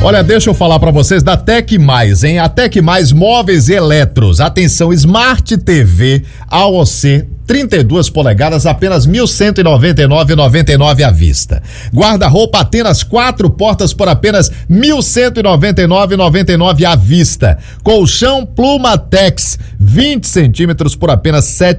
Olha, deixa eu falar pra vocês da Tec Mais, hein? A Tec Mais Móveis e Eletros. Atenção, Smart TV AOC 32 polegadas, apenas R$ 1.199,99 à vista. Guarda-roupa Atenas 4 portas por apenas R$ 1.199,99 à vista. Colchão Plumatex 20 centímetros por apenas R$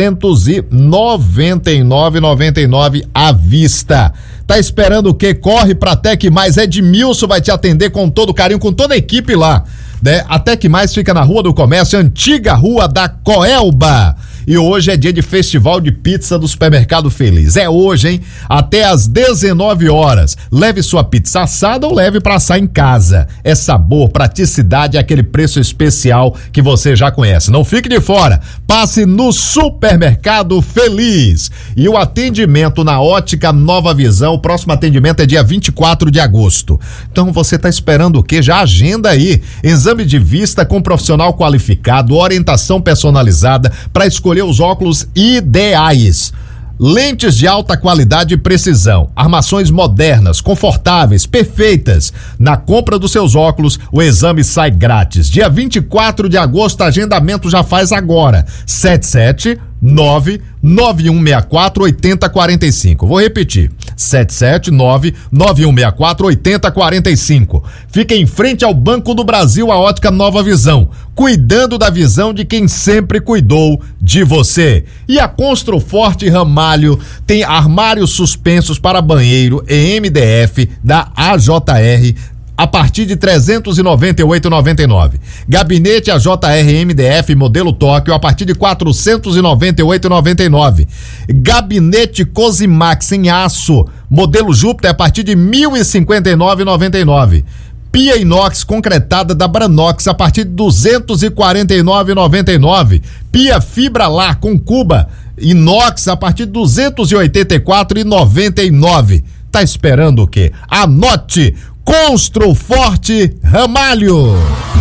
799,99 à vista. Tá esperando o quê? Corre pra Tec Mais. Edmilson vai te atender com todo carinho, com toda a equipe lá, né? A Tec Mais fica na Rua do Comércio, antiga Rua da Coelba. E hoje é dia de festival de pizza do Supermercado Feliz. É hoje, hein? Até às 19 horas. Leve sua pizza assada ou leve pra assar em casa. É sabor, praticidade e aquele preço especial que você já conhece. Não fique de fora. Passe no Supermercado Feliz. E o atendimento na Ótica Nova Visão, o próximo atendimento é dia 24 de agosto. Então você tá esperando o quê? Já agenda aí. Exame de vista com profissional qualificado, orientação personalizada para escolher os óculos ideais. Lentes de alta qualidade e precisão, armações modernas, confortáveis, perfeitas. Na compra dos seus óculos, o exame sai grátis. Dia 24 de agosto, agendamento já faz agora. 779-9164-8045. Vou repetir. 779-9164-8045. Fica em frente ao Banco do Brasil, a Ótica Nova Visão, cuidando da visão de quem sempre cuidou de você. E a Construforte Ramalho tem armários suspensos para banheiro em MDF da AJR a partir de R$ 398,99. Gabinete AJR MDF modelo Tóquio a partir de R$ 498,99. Gabinete Cosimax em aço modelo Júpiter a partir de R$ 1.059,99. Pia inox concretada da Branox a partir de R$ 249,99. Pia Fibralar com cuba inox a partir de R$ 284,99. Tá esperando o quê? Anote! Construforte Ramalho.